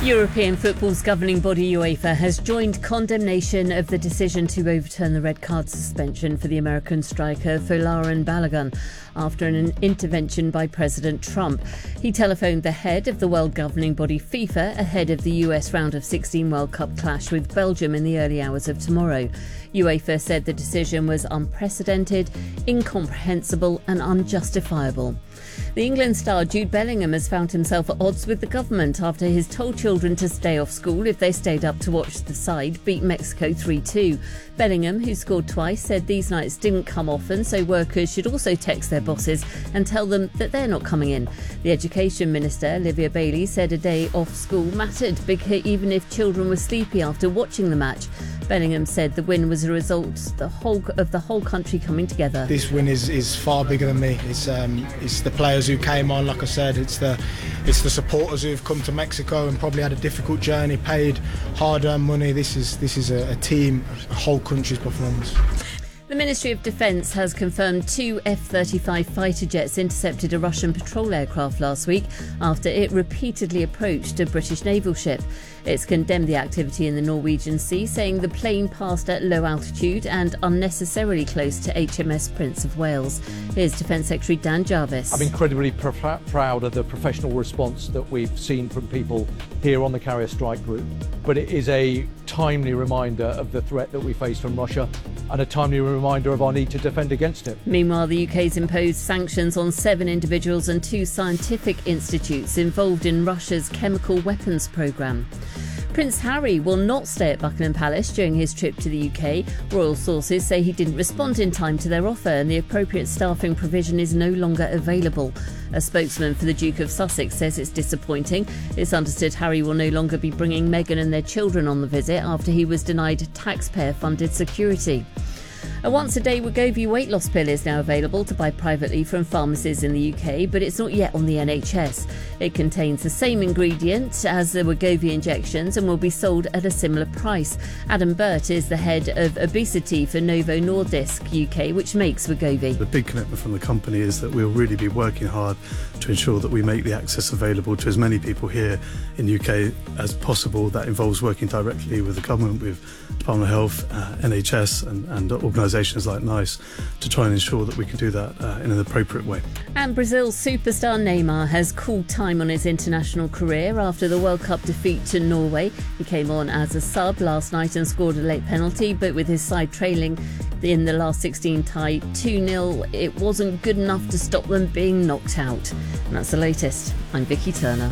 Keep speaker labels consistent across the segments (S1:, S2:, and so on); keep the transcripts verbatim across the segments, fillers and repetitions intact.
S1: European football's governing body UEFA has joined condemnation of the decision to overturn the red card suspension for the American striker Folarin Balogun after an intervention by President Trump. He telephoned the head of the world governing body FIFA ahead of the U S round of sixteen World Cup clash with Belgium in the early hours of tomorrow. UEFA said the decision was unprecedented, incomprehensible and unjustifiable. The England star Jude Bellingham has found himself at odds with the government after he's told children to stay off school if they stayed up to watch the side beat Mexico three two. Bellingham, who scored twice, said these nights didn't come often, so workers should also text their bosses and tell them that they're not coming in. The Education Minister, Olivia Bailey, said a day off school mattered, because even if children were sleepy after watching the match. Bellingham said the win was a result the whole of the whole country coming together.
S2: This win is, is far bigger than me. It's um, it's the players who came on, like I said. It's the it's the supporters who have come to Mexico and probably had a difficult journey, paid hard-earned money. This is this is a, a team, a whole country's performance.
S1: The Ministry of Defence has confirmed two F thirty-five fighter jets intercepted a Russian patrol aircraft last week after it repeatedly approached a British naval ship. It's condemned the activity in the Norwegian Sea, saying the plane passed at low altitude and unnecessarily close to H M S Prince of Wales. Here's Defence Secretary Dan Jarvis.
S3: I'm incredibly pr- proud of the professional response that we've seen from people here on the Carrier Strike Group, but it is a timely reminder of the threat that we face from Russia and a timely reminder of our need to defend against it.
S1: Meanwhile, the U K's imposed sanctions on seven individuals and two scientific institutes involved in Russia's chemical weapons programme. Prince Harry will not stay at Buckingham Palace during his trip to the U K. Royal sources say he didn't respond in time to their offer and the appropriate staffing provision is no longer available. A spokesman for the Duke of Sussex says it's disappointing. It's understood Harry will no longer be bringing Meghan and their children on the visit after he was denied taxpayer-funded security. A once-a-day Wegovy weight loss pill is now available to buy privately from pharmacies in the U K, but it's not yet on the N H S. It contains the same ingredient as the Wegovy injections and will be sold at a similar price. Adam Burt is the head of obesity for Novo Nordisk U K, which makes Wegovy.
S4: The big commitment from the company is that we'll really be working hard to ensure that we make the access available to as many people here in the U K as possible. That involves working directly with the government, with Department of Health, uh, N H S and, and organisations like NICE to try and ensure that we can do that uh, in an appropriate way.
S1: And Brazil's superstar Neymar has called time on his international career after the World Cup defeat to Norway. He came on as a sub last night and scored a late penalty, but with his side trailing in the last sixteen tie two nil, it wasn't good enough to stop them being knocked out. And that's the latest. I'm Vicky Turner.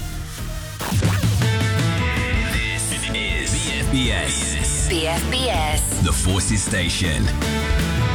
S5: This is B F B S.
S6: B F B S.
S5: The Forces Station.